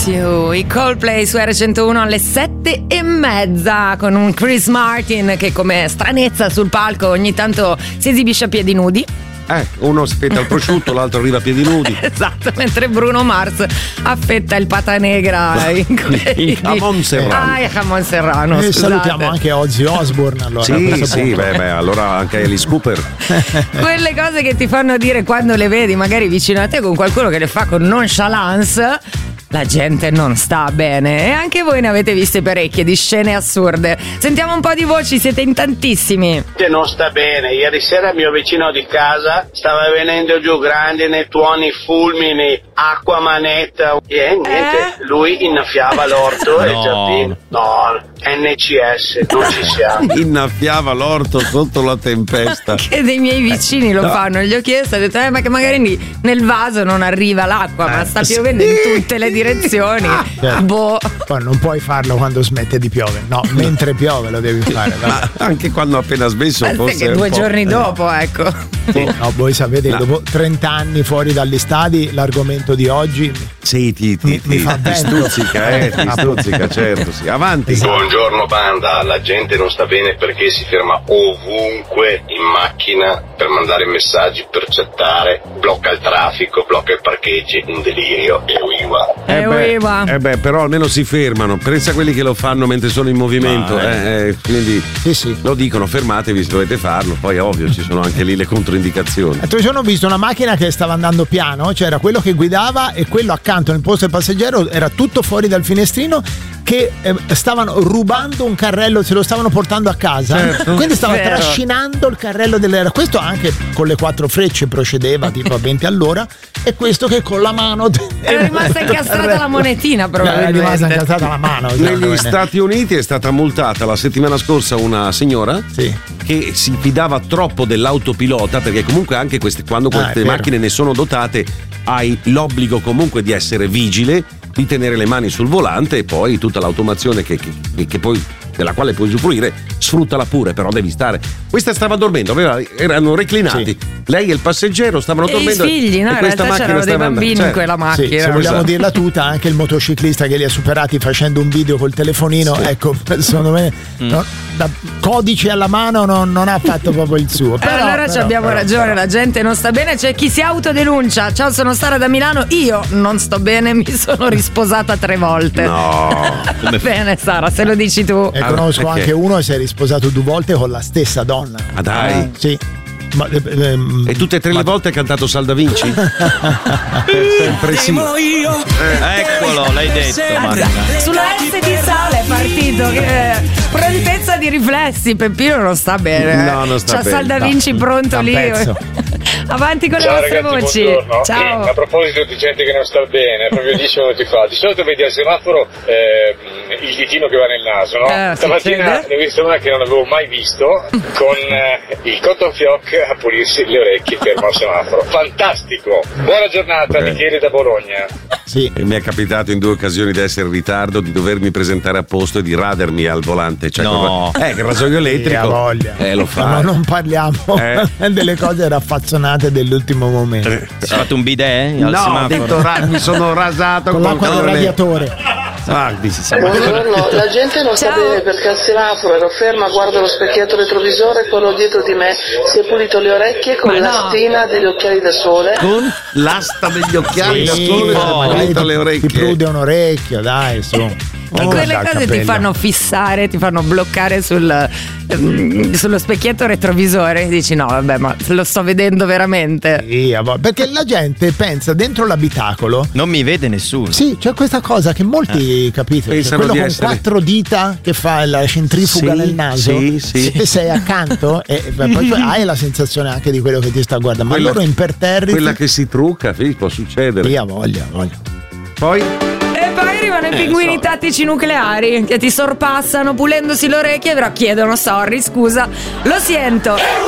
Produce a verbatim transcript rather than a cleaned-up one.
You, i Coldplay su R centouno alle sette e mezza con un Chris Martin che come stranezza sul palco ogni tanto si esibisce a piedi nudi. Eh, uno aspetta il prosciutto, l'altro arriva a piedi nudi. Esatto, mentre Bruno Mars affetta il pata negra in, in jamon serrano. Ah, il jamon serrano. E salutiamo anche Ozzy Osbourne. Allora, sì, sì, beh, beh, allora anche Alice Cooper. Quelle cose che ti fanno dire quando le vedi magari vicino a te con qualcuno che le fa con nonchalance. La gente non sta bene e anche voi ne avete viste parecchie di scene assurde. Sentiamo un po' di voci, siete in tantissimi. Non sta bene, ieri sera il mio vicino di casa stava venendo giù grandine, tuoni, fulmini, acqua manetta e niente, eh? Lui innaffiava l'orto no. e il giardino. No, N C S, non ci siamo. Innaffiava l'orto sotto la tempesta. Anche dei miei vicini lo no. fanno, gli ho chiesto, ho detto eh, ma che magari nel vaso non arriva l'acqua, ma sta piovendo sì. in tutte le direzioni. Certo. Boh. Poi non puoi farlo quando smette di piovere, no, mentre piove lo devi fare. Ma anche quando appena smesso, forse che due giorni dopo, ecco. Sì. No, voi sapete, no. dopo trenta anni fuori dagli stadi, l'argomento di oggi sì, ti, ti, mi, ti, mi fa ti stuzzica, eh, ti stuzzica, certo, sì. Avanti. Buongiorno banda, la gente non sta bene perché si ferma ovunque in macchina per mandare messaggi, per chattare, blocca il traffico, blocca i parcheggi, un delirio, e uiva. Eh beh, eh beh, però almeno si fermano. Pensa a quelli che lo fanno mentre sono in movimento, ah, eh, eh, quindi sì, sì. lo dicono, fermatevi se dovete farlo. Poi ovvio ci sono anche lì le controindicazioni. L'altro giorno ho visto una macchina che stava andando piano, c'era quello che guidava e quello accanto nel posto del passeggero era tutto fuori dal finestrino che eh, stavano rubando un carrello, se lo stavano portando a casa, certo. Quindi stava Vero. trascinando il carrello dell'era. Questo anche con le quattro frecce procedeva tipo a venti all'ora e questo che con la mano è rimasta incastrata la monetina probabilmente. È rimasta incastrata la mano. Negli Stati Uniti è stata multata la settimana scorsa una signora sì. che si fidava troppo dell'autopilota, perché comunque anche queste, quando queste ah, macchine ne sono dotate hai l'obbligo comunque di essere vigile, di tenere le mani sul volante e poi tutta l'automazione che, che, che poi della quale puoi usufruire, sfruttala pure, però devi stare. Questa stava dormendo, aveva, erano reclinati. Sì. Lei e il passeggero stavano e dormendo. I figli, no? E In questa realtà c'erano dei bambini cioè, in quella macchina. Sì, se vogliamo dirla tutta, anche il motociclista che li ha superati facendo un video col telefonino, sì. ecco, secondo me mm. no, da codice alla mano non, non ha fatto proprio il suo. Però, allora però, abbiamo però, ragione, però. La gente non sta bene, c'è chi si autodenuncia. Ciao, sono Sara da Milano, io non sto bene, mi sono risposata tre volte. No. Come bene Sara, se lo dici tu. E conosco perché? anche uno che si è risposato due volte con la stessa donna. Ah dai? Eh, sì. Ma, ehm, e tutte e tre ma... le volte ha cantato Sal da Vinci? Sempre sì. Eh. Eccolo, l'hai detto. Marta. Sulla S di sale è partito. Che prontezza di riflessi. Peppino non sta bene. No, non sta C'ha bene. Sal da Vinci no, pronto lì. Avanti con Ciao, le vostre ragazzi, voci. buongiorno. Ciao. Eh, a proposito di gente che non sta bene, proprio dieci minuti fa, di solito vedi al semaforo eh, il ditino che va nel naso, no? Eh, Stamattina ne ho visto una che non avevo mai visto con eh, il cotton fioc a pulirsi le orecchie fermo al semaforo. Fantastico! Buona giornata, okay. Michele da Bologna. Sì, e mi è capitato in due occasioni di essere in ritardo, di dovermi presentare a posto e di radermi al volante. Cioè, no. come... Eh, che il rasoio elettrico. Sì, voglia. Eh, lo fa. Ma non parliamo eh. delle cose raffazzonate dell'ultimo momento. Eh. Hai fatto un bidet al no, semaforo? Ho detto, ra- mi sono rasato con l'acqua del radiatore. Ah, buongiorno, la gente non sta bene perché al semaforo ero ferma, guardo lo specchietto retrovisore, quello dietro di me si è pulito le orecchie con l'astina no. degli occhiali da sole. Con l'asta degli occhiali sì, da sole oh, si è pulito le orecchie. Ti prude un orecchio, dai, su. Oh, quelle cose ti fanno fissare, ti fanno bloccare sul, sullo specchietto retrovisore. Dici no, vabbè, ma lo sto vedendo veramente. Sì, perché la gente pensa dentro l'abitacolo. Non mi vede nessuno. Sì, c'è questa cosa che molti, eh. capito? C'è quello con essere... quattro dita che fa la centrifuga sì, nel naso. Sì, sì. Se sei accanto e beh, poi hai la sensazione anche di quello che ti sta guardando. Ma quella, loro imperterriti. Quella che si trucca, sì, può succedere. Sì, ha voglia, voglia. Poi? Poi arrivano i pinguini eh, so. tattici nucleari che ti sorpassano pulendosi le orecchie, però chiedono sorry, scusa, lo sento.